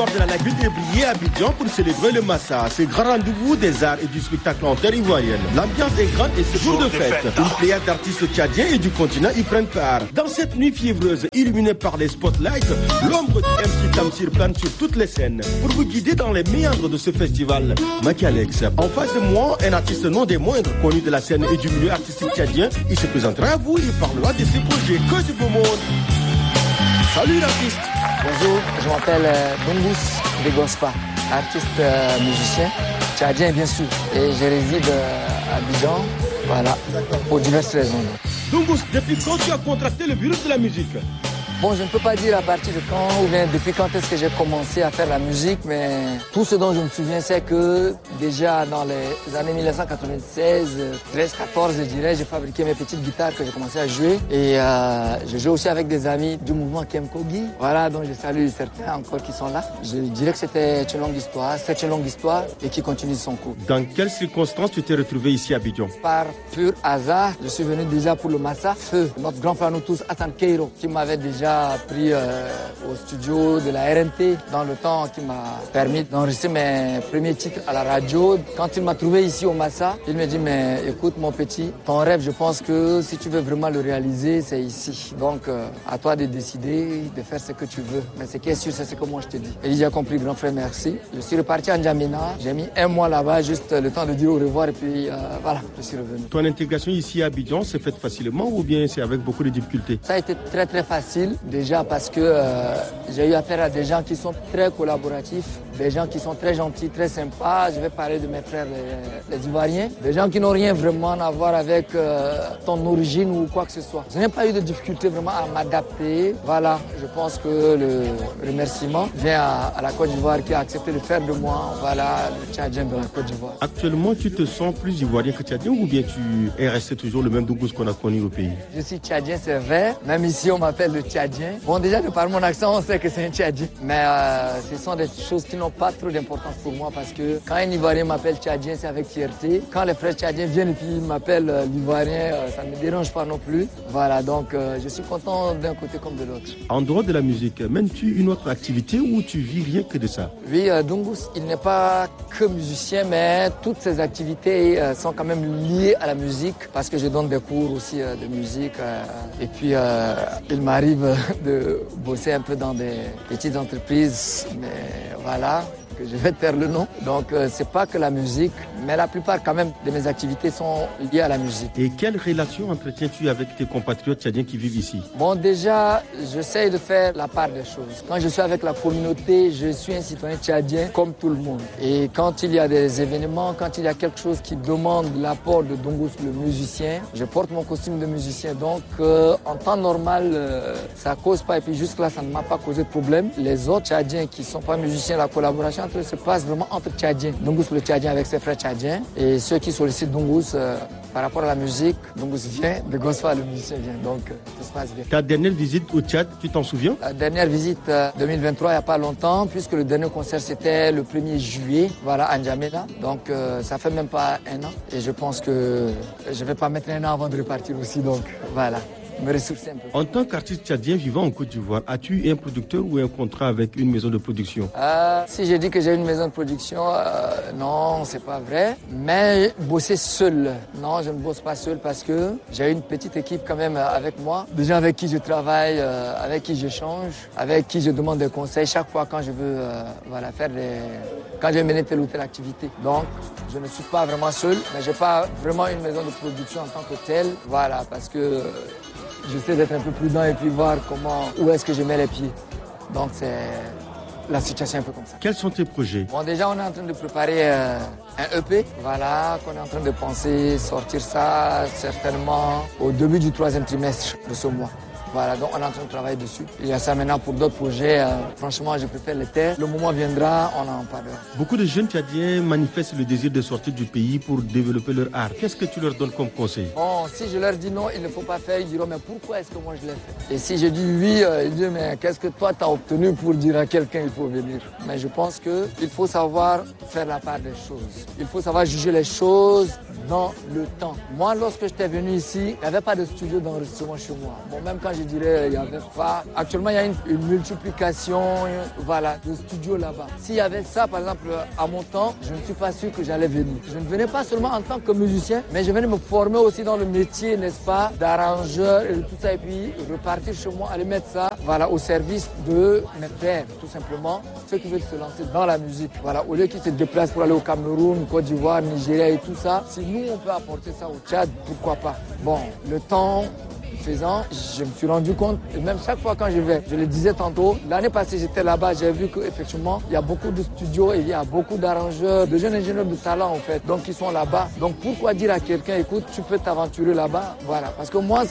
bord de la lagune d'Ébrié à Abidjan pour célébrer le Massa, ce grand rendez-vous des arts et du spectacle en terre ivoirienne. L'ambiance est grande et c'est jour de fête. Une pléiade d'artistes tchadiens et du continent y prennent part. Dans cette nuit fiévreuse, illuminée par les spotlights, l'ombre du MC Tamsir plane sur toutes les scènes. Pour vous guider dans les méandres de ce festival, Maki Alex. En face de moi, un artiste non des moindres, connu de la scène et du milieu artistique tchadien. Il se présentera à vous, il parlera de ses projets. Que du beau monde. Salut l'artiste. Bonjour, je m'appelle Dongus de Gospa, artiste musicien, tchadien bien sûr. Et je réside à Abidjan, voilà, pour diverses raisons. Dongus, depuis quand tu as contracté le virus de la musique? Bon, je ne peux pas dire à partir de quand ou bien depuis quand est-ce que j'ai commencé à faire la musique, mais tout ce dont je me souviens, c'est que déjà dans les années 1996, 13, 14, je dirais, j'ai fabriqué mes petites guitares que j'ai commencé à jouer. Et je joue aussi avec des amis du mouvement Kemkogi. Voilà, donc je salue certains encore qui sont là. Je dirais que c'était une longue histoire, et qui continue son cours. Dans quelles circonstances tu t'es retrouvé ici à Abidjan? Par pur hasard, je suis venu déjà pour le Massa. Feu, notre grand frère nous tous, Hassan Keiro, qui m'avait déjà pris au studio de la RNT dans le temps qui m'a permis d'enregistrer mes premiers titres à la radio. Quand il m'a trouvé ici au Massa, il me dit mais écoute mon petit, ton rêve je pense que si tu veux vraiment le réaliser c'est ici. Donc à toi de décider, de faire ce que tu veux. Mais ce qui est sûr c'est ce que moi je te dis. Et j'ai compris grand frère merci. Je suis reparti à N'Djamena, j'ai mis un mois là-bas juste le temps de dire au revoir et puis voilà, je suis revenu. Ton intégration ici à Abidjan s'est faite facilement ou bien c'est avec beaucoup de difficultés? Ça a été très très facile. Déjà parce que j'ai eu affaire à des gens qui sont très collaboratifs, des gens qui sont très gentils, très sympas. Je vais parler de mes frères les Ivoiriens. Des gens qui n'ont rien vraiment à voir avec ton origine ou quoi que ce soit. Je n'ai pas eu de difficulté vraiment à m'adapter. Voilà, je pense que le remerciement vient à la Côte d'Ivoire qui a accepté de faire de moi, voilà, le Tchadien de la Côte d'Ivoire. Actuellement, tu te sens plus ivoirien que tchadien ou bien tu es resté toujours le même Dongus qu'on a connu au pays? Je suis tchadien, c'est vrai. Même ici, on m'appelle le Tchadien. Bon, déjà, de par mon accent, on sait que c'est un Tchadien. Mais ce sont des choses qui n'ont pas trop d'importance pour moi parce que quand un Ivoirien m'appelle Tchadien, c'est avec fierté. Quand les frères Tchadiens viennent et puis ils m'appellent l'Ivoirien, ça ne me dérange pas non plus. Voilà, donc je suis content d'un côté comme de l'autre. En dehors de la musique, mènes-tu une autre activité ou tu vis rien que de ça? Oui, Dongus, il n'est pas que musicien, mais toutes ses activités sont quand même liées à la musique parce que je donne des cours aussi de musique. Et puis, il m'arrive de bosser un peu dans des petites entreprises, mais voilà, que je vais taire le nom. Donc c'est pas que la musique, mais la plupart quand même de mes activités sont liées à la musique. Et quelle relation entretiens-tu avec tes compatriotes tchadiens qui vivent ici? Bon, déjà, j'essaie de faire la part des choses. Quand je suis avec la communauté, je suis un citoyen tchadien comme tout le monde. Et quand il y a des événements, quand il y a quelque chose qui demande l'apport de Dongus, le musicien, je porte mon costume de musicien. Donc en temps normal, ça cause pas. Et puis jusque-là, ça ne m'a pas causé de problème. Les autres tchadiens qui sont pas musiciens, la collaboration se passe vraiment entre Tchadiens. Dongus le Tchadien avec ses frères tchadiens. Et ceux qui sollicitent Dongus par rapport à la musique, Dongus vient, de Gospa le musicien vient. Donc tout se passe bien. Ta dernière visite au Tchad, tu t'en souviens? La dernière visite 2023, il n'y a pas longtemps, puisque le dernier concert c'était le 1er juillet, voilà, à N'Djamena. Donc ça fait même pas un an. Et je pense que je vais pas mettre un an avant de repartir aussi. Donc voilà. Me ressourcer un peu. En tant qu'artiste tchadien vivant en Côte d'Ivoire, as-tu un producteur ou un contrat avec une maison de production? Si je dis que j'ai une maison de production, non, c'est pas vrai. Mais bosser seul, non, je ne bosse pas seul parce que j'ai une petite équipe quand même avec moi. Des gens avec qui je travaille, avec qui j'échange, avec qui je demande des conseils chaque fois quand je veux voilà, quand je vais mener telle ou telle activité. Donc, je ne suis pas vraiment seul, mais j'ai pas vraiment une maison de production en tant que telle. Voilà, parce que j'essaie d'être un peu prudent et puis voir où est-ce que je mets les pieds. Donc c'est la situation un peu comme ça. Quels sont tes projets? Bon, déjà on est en train de préparer un EP, voilà, qu'on est en train de penser sortir ça certainement au début du 3e trimestre de ce mois. Voilà, donc on est en train de travailler dessus. Il y a ça maintenant pour d'autres projets. Franchement, je préfère les taire. Le moment viendra, on en parlera. Beaucoup de jeunes Tchadiens manifestent le désir de sortir du pays pour développer leur art. Qu'est-ce que tu leur donnes comme conseil? Bon, si je leur dis non, il ne faut pas faire, ils diront mais pourquoi est-ce que moi je l'ai fait? Et si je dis oui, ils disent mais qu'est-ce que toi tu as obtenu pour dire à quelqu'un il faut venir? Mais je pense qu'il faut savoir faire la part des choses. Il faut savoir juger les choses dans le temps. Moi, lorsque j'étais venu ici, il n'y avait pas de studio d'enregistrement chez moi. Bon, même quand je dirais, il n'y avait pas. Actuellement, il y a une multiplication, voilà, de studios là-bas. S'il y avait ça, par exemple, à mon temps, je ne suis pas sûr que j'allais venir. Je ne venais pas seulement en tant que musicien, mais je venais me former aussi dans le métier, n'est-ce pas, d'arrangeur et tout ça, et puis repartir chez moi, aller mettre ça, voilà, au service de mes pères, tout simplement, ceux qui veulent se lancer dans la musique. Voilà, au lieu qu'ils se déplacent pour aller au Cameroun, Côte d'Ivoire, Nigeria et tout ça, si nous, on peut apporter ça au Tchad, pourquoi pas. Bon, le temps faisant, je me suis rendu compte, et même chaque fois quand je vais, je le disais tantôt, l'année passée j'étais là-bas, j'ai vu qu'effectivement il y a beaucoup de studios et il y a beaucoup d'arrangeurs, de jeunes ingénieurs de talent en fait, donc qui sont là-bas. Donc pourquoi dire à quelqu'un, écoute, tu peux t'aventurer là-bas, voilà, parce que moi